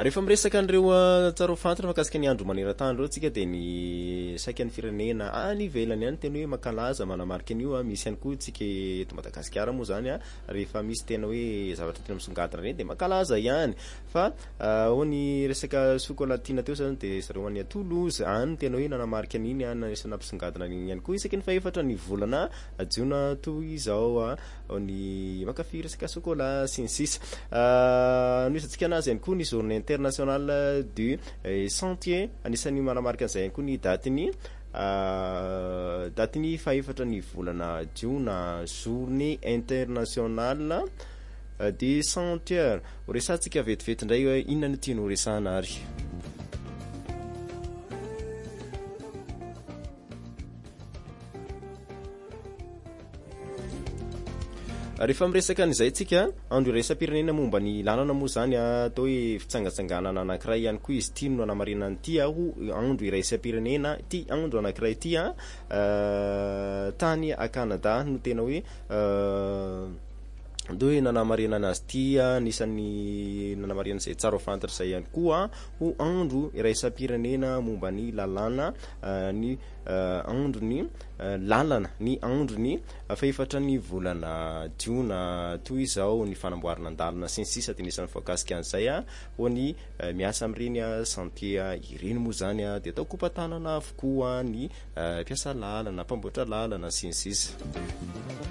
rehefa miresaka an'ireo tsara fantatra makasika ny andro maneran-tany reo tsika de ny saika ny firenena any ivelany any tena hoe mankalaza manamarika an'io misy ihany koa tsika eto Madagasikara moa zany rehefa misy tena hoe zavatra tena misongadina reny de mankalaza ihany fa ao ny resaka sokolatina teo zany de zareo any Toulouse any tena hoe nanamarika an'iny nanisana mpisongadina an'iny ihany koa isaky ny faefatra ny volana jiona toy izao ny makafy resaka sokola sy ny sisa nisantsika anazy ihany koa ny journée internationale du sentier anisan'ny manamarika an'izay ihany koa ny datiny faefatra ny volana jiona journée internationale du sentier ho resantsika vetivety indray hoe inona no tiany ho resahana ary rehefa miresaka an'izay tsika andro iresa-pirenena momba ny lalana moa zany atao hoe fitsangatsanganana anankiray ihany koa izy ty no anamarina an'ity andro iresa-pirenena ty andro anankiray ty tany a Canada no tena hoe hoe nanamarina anazy ty nisan'ny nanamarina izay tsara fantatra zay ihany koa ho andro iraisam-pirenena momba ny lalana ny andro ny lalana ny andro ny faefatra ny volana jiona toy izao ny fanamboarana andalana sy ny sisa de nisan'ny voakasika an'izay ho ny miasa amin'ireny santier ireny moa zany de atao kompatanana avokoa ny mpiasa lalana mpamboatra lalana sy ny sisa